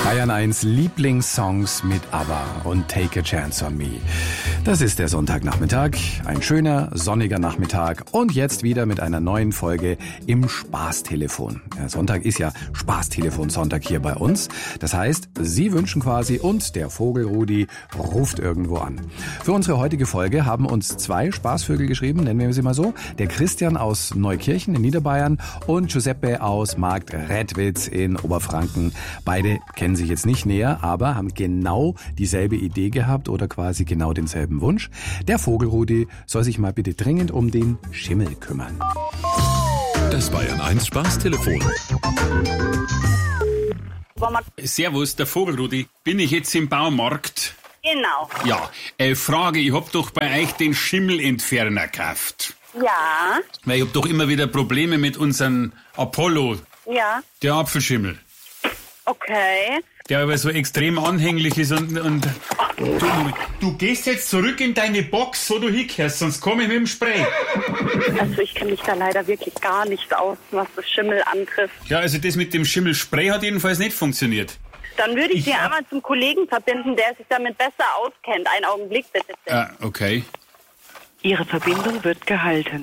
Bayern 1 Lieblingssongs mit ABBA und Take a Chance on Me. Das ist der Sonntagnachmittag, ein schöner, sonniger Nachmittag und jetzt wieder mit einer neuen Folge im Spaßtelefon. Ja, Sonntag ist ja Spaßtelefon-Sonntag hier bei uns. Das heißt, Sie wünschen quasi und der Vogel Rudi ruft irgendwo an. Für unsere heutige Folge haben uns zwei Spaßvögel geschrieben, nennen wir sie mal so. Der Christian aus Neukirchen in Niederbayern und Giuseppe aus Marktredwitz in Oberfranken. Beide kennen sich jetzt nicht näher, aber haben genau dieselbe Idee gehabt oder quasi genau denselben Wunsch. Der Vogel Rudi soll sich mal bitte dringend um den Schimmel kümmern. Das Bayern 1 Spaßtelefon. Servus, der Vogel Rudi. Bin ich jetzt im Baumarkt? Genau. Ja, Frage, ich hab doch bei euch den Schimmelentferner gekauft. Ja. Weil ich hab doch immer wieder Probleme mit unserem Apollo, Ja. der Apfelschimmel. Okay. Der aber so extrem anhänglich ist und du gehst jetzt zurück in deine Box, wo du hingehörst, sonst komme ich mit dem Spray. Also ich kenne mich da leider wirklich gar nicht aus, was das Schimmel antrifft. Ja, also das mit dem Schimmelspray hat jedenfalls nicht funktioniert. Dann würde ich Sie einmal zum Kollegen verbinden, der sich damit besser auskennt. Einen Augenblick bitte. Ah, okay. Ihre Verbindung wird gehalten.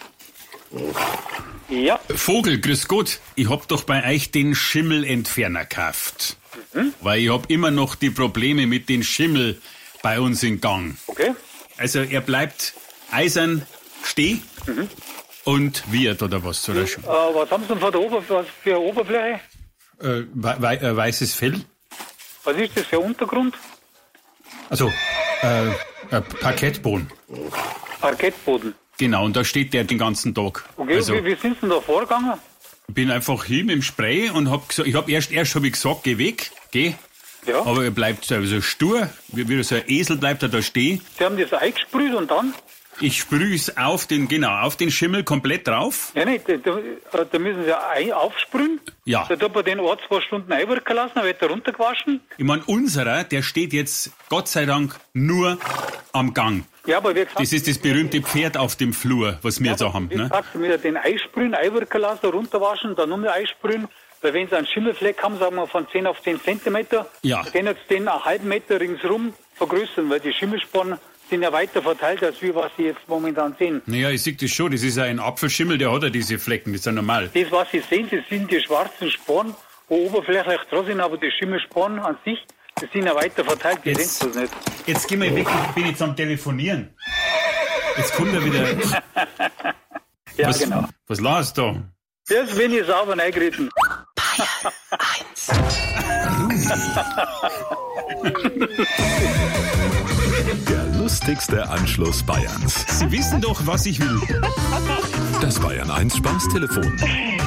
Ja. Vogel, grüß Gott. Ich hab doch bei euch den Schimmelentferner gekauft. Weil ich hab immer noch die Probleme mit dem Schimmel bei uns in Gang. Okay. Also er bleibt eisern stehen und wird oder was? Oder schon? Was haben Sie denn für eine Oberfläche? Weißes Fell. Was ist das für ein Untergrund? Also Parkettboden. Parkettboden. Genau, und da steht der den ganzen Tag. Okay, Also, wie sind Sie denn da vorgegangen? ich bin einfach hin mit dem Spray und hab gesagt, erst hab ich gesagt, geh weg, geh. Ja. Aber er bleibt so stur, wie so ein Esel bleibt er da stehen. Sie haben das eingesprüht und dann? Ich sprühe es auf den Schimmel komplett drauf. Ja, nicht. Da müssen Sie aufsprühen. Ja. Da tut man den 2 Stunden einwirken lassen, dann wird er runtergewaschen. Ich meine, unserer, der steht jetzt Gott sei Dank nur am Gang. Ja, aber wie gesagt, Das ist das berühmte Pferd auf dem Flur, was wir so haben. wie Ne? gesagt, Sie müssen den einsprühen, einwirken lassen, runterwaschen, dann nochmal einsprühen. Weil wenn Sie einen Schimmelfleck haben, sagen wir von 10 auf 10 Zentimeter, Ja. dann jetzt den einen halben Meter ringsrum vergrößern, weil die Schimmelsporen sind ja weiter verteilt, als wie was Sie jetzt momentan sehen. Naja, ich sehe das schon, das ist ja ein Apfelschimmel, der hat ja diese Flecken, das ist ja normal. Das, was Sie sehen, das sind die schwarzen Sporen, wo oberflächlich dran sind, aber die Schimmelsporen an sich, die sind ja weiter verteilt, die sehen das nicht. Jetzt geh mal weg, ich bin jetzt am Telefonieren. Jetzt kommt er wieder. Ja, genau. Was las da? Jetzt bin ich sauber reingeritten. Der lustigste Anschluss Bayerns. Sie wissen doch, was ich will. Das Bayern 1 Spaßtelefon.